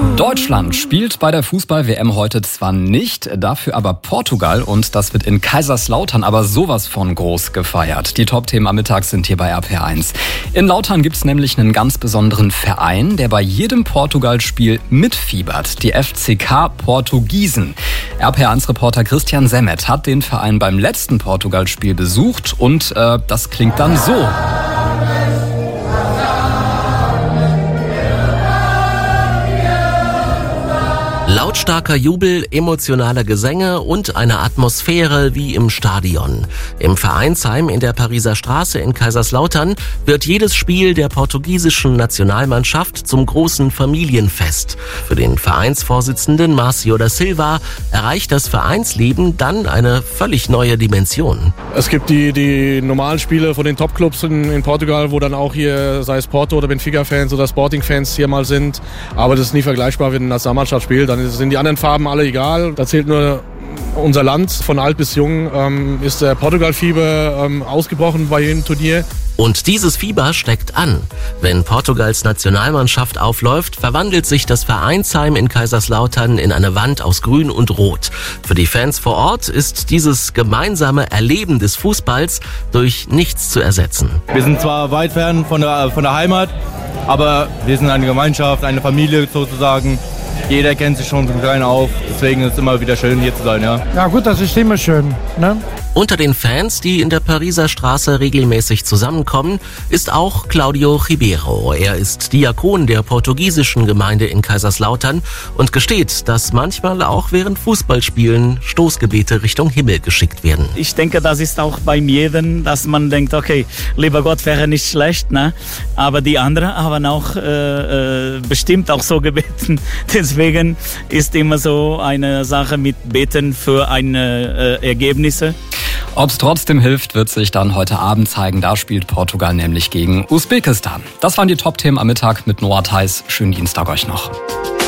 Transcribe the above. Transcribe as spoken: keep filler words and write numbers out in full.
Deutschland spielt bei der Fußball-W M heute zwar nicht, dafür aber Portugal, und das wird in Kaiserslautern aber sowas von groß gefeiert. Die Top-Themen am Mittag sind hier bei R P R eins. In Lautern gibt es nämlich einen ganz besonderen Verein, der bei jedem Portugal-Spiel mitfiebert, die F C K Portugiesen. R P R eins-Reporter Christian Semmet hat den Verein beim letzten Portugal-Spiel besucht und äh, das klingt dann so. Lautstarker Jubel, emotionale Gesänge und eine Atmosphäre wie im Stadion. Im Vereinsheim in der Pariser Straße in Kaiserslautern wird jedes Spiel der portugiesischen Nationalmannschaft zum großen Familienfest. Für den Vereinsvorsitzenden Marcio da Silva erreicht das Vereinsleben dann eine völlig neue Dimension. Es gibt die, die normalen Spiele von den Topclubs in, in Portugal, wo dann auch hier, sei es Porto oder Benfica-Fans oder Sporting-Fans hier mal sind. Aber das ist nie vergleichbar, wenn ein Nationalmannschaftsspiel. Dann sind die anderen Farben alle egal. Da zählt nur unser Land. Von alt bis jung ähm, ist der Portugal-Fieber ähm, ausgebrochen bei jedem Turnier. Und dieses Fieber steckt an. Wenn Portugals Nationalmannschaft aufläuft, verwandelt sich das Vereinsheim in Kaiserslautern in eine Wand aus Grün und Rot. Für die Fans vor Ort ist dieses gemeinsame Erleben des Fußballs durch nichts zu ersetzen. Wir sind zwar weit fern von der, von der Heimat, aber wir sind eine Gemeinschaft, eine Familie sozusagen. Jeder kennt sich schon von klein auf, deswegen ist es immer wieder schön, hier zu sein, ja. Ja gut, das ist immer schön, ne? Unter den Fans, die in der Pariser Straße regelmäßig zusammenkommen, ist auch Claudio Ribeiro. Er ist Diakon der portugiesischen Gemeinde in Kaiserslautern und gesteht, dass manchmal auch während Fußballspielen Stoßgebete Richtung Himmel geschickt werden. Ich denke, das ist auch beim jedem, dass man denkt, okay, lieber Gott wäre nicht schlecht, ne? Aber die anderen haben auch äh, bestimmt auch so gebeten. Deswegen ist immer so eine Sache mit Beten für eine äh, Ergebnisse. Ob es trotzdem hilft, wird sich dann heute Abend zeigen. Da spielt Portugal nämlich gegen Usbekistan. Das waren die Top-Themen am Mittag mit Noah Theis. Schönen Dienstag euch noch.